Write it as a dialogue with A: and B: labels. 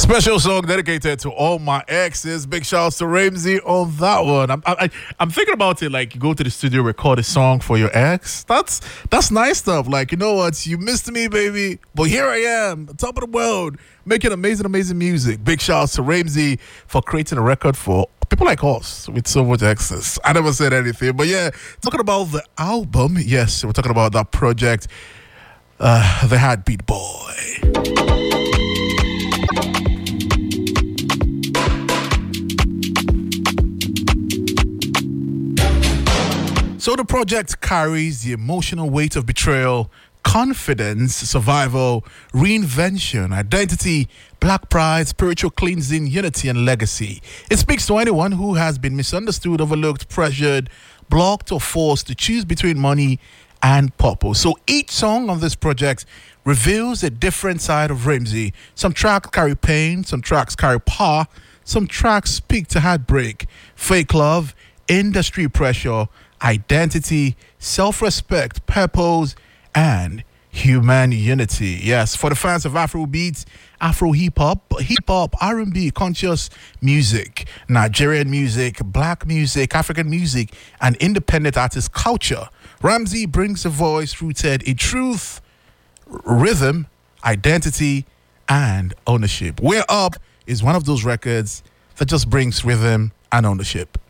A: special song dedicated to all my exes. Big shouts to Ramsey on that one. I'm thinking about it like you go to the studio, record a song for your ex. That's nice stuff. Like, you know what? You missed me, baby, but here I am, top of the world, making amazing music. Big shouts to Ramsey for creating a record for people like us with so much access. I never said anything, but yeah, talking about the album. Yes, we're talking about that project, The Heartbeat Boy. So the project carries the emotional weight of betrayal, confidence, survival, reinvention, identity, black pride, spiritual cleansing, unity, and legacy. It speaks to anyone who has been misunderstood, overlooked, pressured, blocked, or forced to choose between money and purpose. So each song on this project reveals a different side of Ramsey. Some tracks carry pain, some tracks carry power, some tracks speak to heartbreak, fake love, industry pressure, identity, self-respect, purpose, and human unity. Yes, for the fans of Afro beats, Afro hip-hop, R&B, conscious music, Nigerian music, black music, African music, and independent artist culture, Ramsey brings a voice rooted in truth, rhythm, identity, and ownership. We're Up is one of those records that just brings rhythm and ownership.